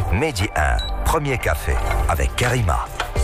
Medi 1, premier café avec Karima.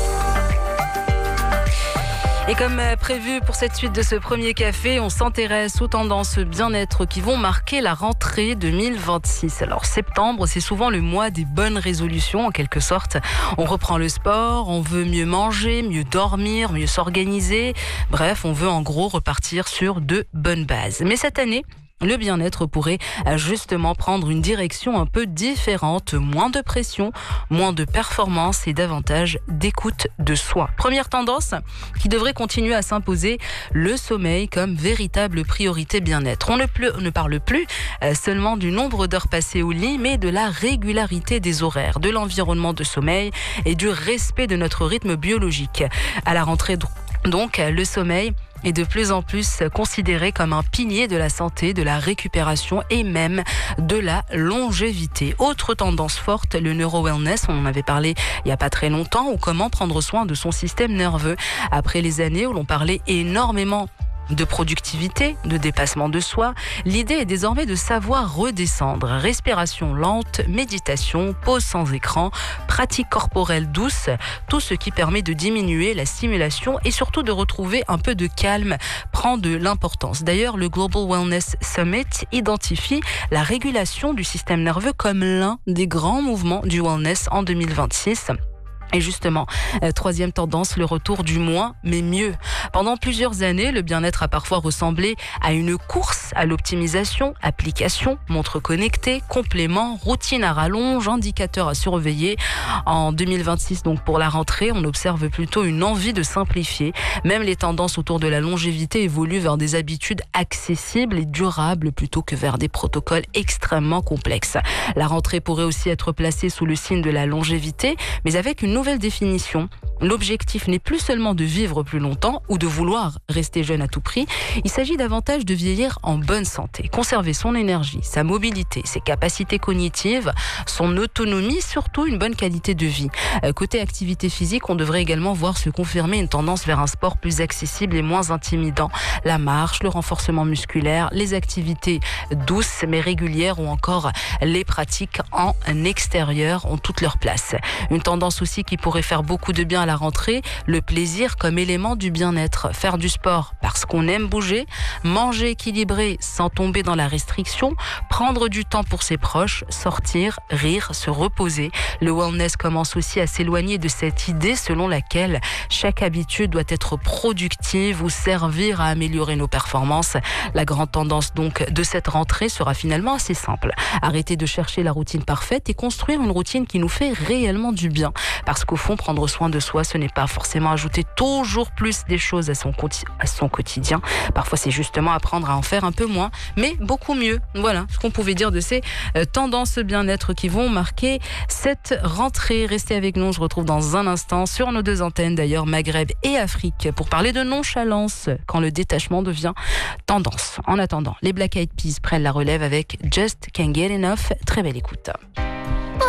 Et comme prévu pour cette suite de ce premier café, on s'intéresse aux tendances bien-être qui vont marquer la rentrée 2026. Alors septembre, c'est souvent le mois des bonnes résolutions en quelque sorte. On reprend le sport, on veut mieux manger, mieux dormir, mieux s'organiser. Bref, on veut en gros repartir sur de bonnes bases. Mais cette année, le bien-être pourrait justement prendre une direction un peu différente, moins de pression, moins de performance et davantage d'écoute de soi. Première tendance qui devrait continuer à s'imposer, le sommeil comme véritable priorité bien-être. On ne parle plus seulement du nombre d'heures passées au lit, mais de la régularité des horaires, de l'environnement de sommeil et du respect de notre rythme biologique. À la rentrée, donc, le sommeil est de plus en plus considéré comme un pilier de la santé, de la récupération et même de la longévité. Autre tendance forte, le neuro-wellness, on en avait parlé il n'y a pas très longtemps, ou comment prendre soin de son système nerveux. Après les années où l'on parlait énormément de productivité, de dépassement de soi, l'idée est désormais de savoir redescendre. Respiration lente, méditation, pause sans écran, pratique corporelle douce, tout ce qui permet de diminuer la stimulation et surtout de retrouver un peu de calme prend de l'importance. D'ailleurs, le Global Wellness Summit identifie la régulation du système nerveux comme l'un des grands mouvements du wellness en 2026. Et justement, troisième tendance, le retour du moins, mais mieux. Pendant plusieurs années, le bien-être a parfois ressemblé à une course à l'optimisation, application, montre connectée, complément, routine à rallonge, indicateur à surveiller. En 2026, donc pour la rentrée, on observe plutôt une envie de simplifier. Même les tendances autour de la longévité évoluent vers des habitudes accessibles et durables plutôt que vers des protocoles extrêmement complexes. La rentrée pourrait aussi être placée sous le signe de la longévité, mais avec une nouvelle définition. L'objectif n'est plus seulement de vivre plus longtemps ou de vouloir rester jeune à tout prix. Il s'agit davantage de vieillir en bonne santé, conserver son énergie, sa mobilité, ses capacités cognitives, son autonomie, surtout une bonne qualité de vie. Côté activité physique, on devrait également voir se confirmer une tendance vers un sport plus accessible et moins intimidant. La marche, le renforcement musculaire, les activités douces mais régulières ou encore les pratiques en extérieur ont toute leur place. Une tendance aussi qui pourrait faire beaucoup de bien à la rentrée, le plaisir comme élément du bien-être. Faire du sport parce qu'on aime bouger, manger équilibré sans tomber dans la restriction, prendre du temps pour ses proches, sortir, rire, se reposer. Le wellness commence aussi à s'éloigner de cette idée selon laquelle chaque habitude doit être productive ou servir à améliorer nos performances. La grande tendance donc de cette rentrée sera finalement assez simple. Arrêter de chercher la routine parfaite et construire une routine qui nous fait réellement du bien. Parce qu'au fond, prendre soin de soi, ce n'est pas forcément ajouter toujours plus des choses à son quotidien. Parfois, c'est justement apprendre à en faire un peu moins, mais beaucoup mieux. Voilà ce qu'on pouvait dire de ces tendances bien-être qui vont marquer cette rentrée. Restez avec nous, je retrouve dans un instant sur nos deux antennes, d'ailleurs Maghreb et Afrique, pour parler de nonchalance quand le détachement devient tendance. En attendant, les Black Eyed Peas prennent la relève avec Just Can't Get Enough. Très belle écoute.